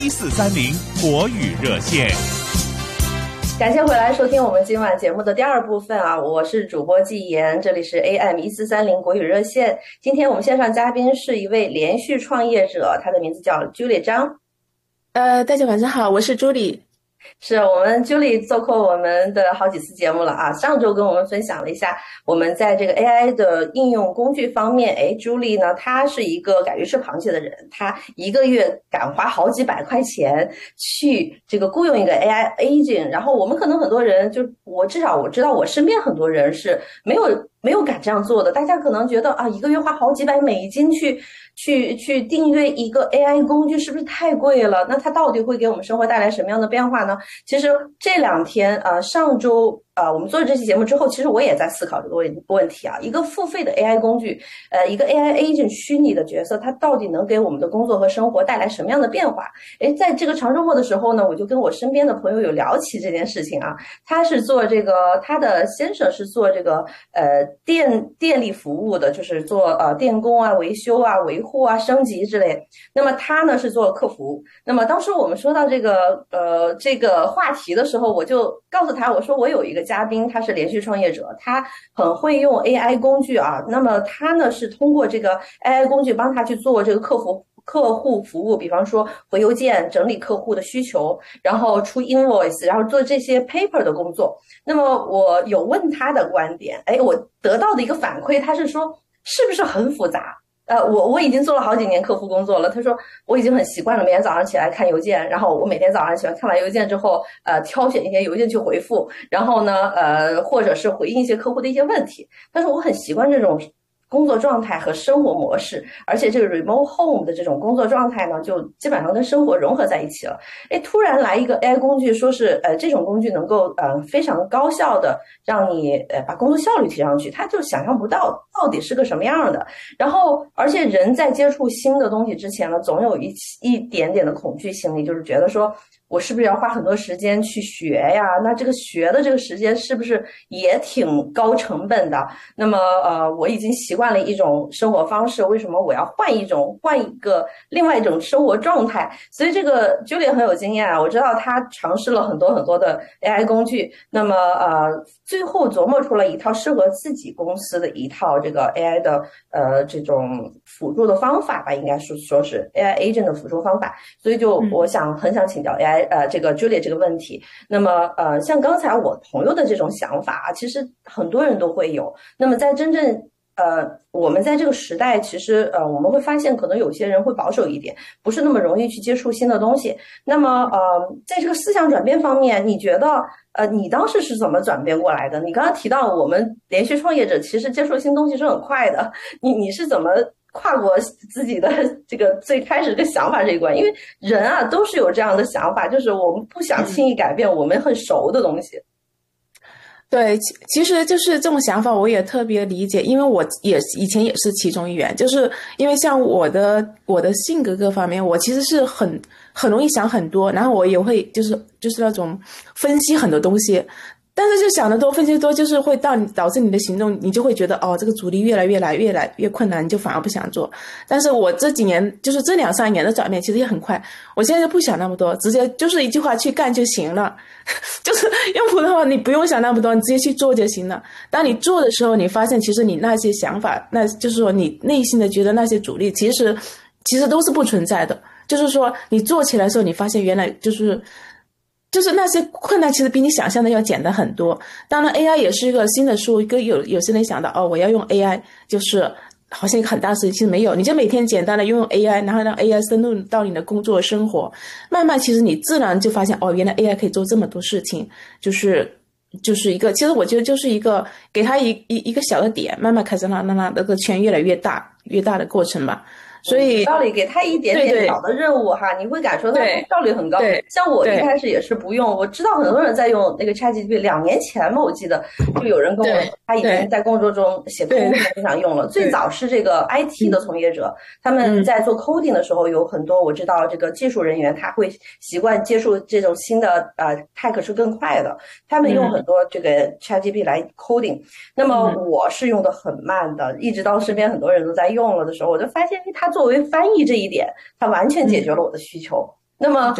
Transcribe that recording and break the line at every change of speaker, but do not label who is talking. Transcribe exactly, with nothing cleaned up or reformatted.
一四三零国语热线。
感谢回来收听我们今晚节目的第二部分啊，我是主播季妍，这里是 A M 一四三零国语热线。今天我们线上嘉宾是一位连续创业者，他的名字叫 Julie 张。
呃，大家晚上好，我是 Julie。
是我们 Julie 做过我们的好几次节目了啊，上周跟我们分享了一下我们在这个 A I 的应用工具方面。诶 Julie 呢，她是一个敢于吃螃蟹的人，她一个月敢花好几百块钱去这个雇佣一个 A I agent， 然后我们可能很多人就我至少我知道我身边很多人是没有没有敢这样做的，大家可能觉得啊，一个月花好几百美金去去去订阅一个 A I 工具是不是太贵了？那它到底会给我们生活带来什么样的变化呢？其实这两天呃上周呃我们做了这期节目之后，其实我也在思考这个问问题啊，一个付费的 A I 工具，呃一个 A I agent 虚拟的角色，它到底能给我们的工作和生活带来什么样的变化？诶，在这个长周末的时候呢，我就跟我身边的朋友有聊起这件事情啊。他是做这个，他的先生是做这个呃电电力服务的，就是做呃电工啊、维修啊、维护啊、升级之类。那么他呢是做客服。那么当时我们说到这个呃这个话题的时候，我就告诉他，我说我有一个嘉宾，他是连续创业者，他很会用 A I 工具啊。那么他呢是通过这个 A I 工具帮他去做这个客服。客户服务，比方说回邮件、整理客户的需求，然后出 invoice， 然后做这些 paper 的工作。那么我有问他的观点，哎，我得到的一个反馈，他是说是不是很复杂？呃，我我已经做了好几年客服工作了。他说我已经很习惯了，每天早上起来看邮件，然后我每天早上起来看完邮件之后，呃，挑选一些邮件去回复，然后呢，呃，或者是回应一些客户的一些问题。他说我很习惯这种工作状态和生活模式，而且这个 remote home 的这种工作状态呢，就基本上跟生活融合在一起了。哎，突然来一个 A I 工具，说是呃这种工具能够呃非常高效的让你呃把工作效率提上去，他就想象不到到底是个什么样的。然后，而且人在接触新的东西之前呢，总有一一点点的恐惧心理，就是觉得说，我是不是要花很多时间去学呀？那这个学的这个时间是不是也挺高成本的？那么呃，我已经习惯了一种生活方式，为什么我要换一种换一个另外一种生活状态？所以这个 Julie 很有经验啊，我知道他尝试了很多很多的 A I 工具，那么呃，最后琢磨出了一套适合自己公司的一套这个 A I 的呃这种辅助的方法吧，应该是说是 A I agent 的辅助方法。所以就我想很想请教 A I 呃这个 Julie 这个问题。那么呃像刚才我朋友的这种想法啊，其实很多人都会有。那么在真正呃我们在这个时代，其实呃我们会发现可能有些人会保守一点，不是那么容易去接触新的东西。那么呃在这个思想转变方面，你觉得呃你当时是怎么转变过来的？你刚刚提到我们连续创业者其实接触新东西是很快的，你你是怎么跨过自己的这个最开始的想法这一关？因为人啊都是有这样的想法，就是我们不想轻易改变我们很熟的东西。
对，其实就是这种想法我也特别理解，因为我也以前也是其中一员，就是因为像我的我的性格各方面，我其实是很很容易想很多，然后我也会就是就是那种分析很多东西。但是就想得多，分析多，就是会到你导致你的行动，你就会觉得哦，这个阻力越来越来越来越困难，你就反而不想做。但是我这几年就是这两三年的转变，其实也很快。我现在就不想那么多，直接就是一句话去干就行了。就是用普通话，你不用想那么多，你直接去做就行了。当你做的时候，你发现其实你那些想法，那就是说你内心的觉得那些阻力，其实其实都是不存在的。就是说你做起来的时候，你发现原来就是。就是那些困难其实比你想象的要简单很多。当然 A I 也是一个新的事物，跟有有些人想到哦，我要用 A I 就是好像一个很大的事情，其实没有，你就每天简单的用 A I， 然后让 A I 深入到你的工作生活，慢慢其实你自然就发现哦，原来 A I 可以做这么多事情，就是就是一个，其实我觉得就是一个给他一一一个小的点，慢慢开始让让他那个圈越来越大越大的过程吧。所以
道理给他一点点小的任务哈，你会感受到效率很高。像我一开始也是不用，我知道很多人在用那个 ChatGPT， 两年前嘛，我记得就有人跟我说他已经在工作中写 coding 非常用了。最早是这个 I T 的从业者，他们在做 coding 的时候有很多我知道这个技术人员他会习惯接触这种新的呃 tech 是更快的，他们用很多这个 ChatGPT 来 coding。那么我是用的很慢的，一直到身边很多人都在用了的时候，我就发现它作为翻译这一点，它完全解决了我的需求。 那么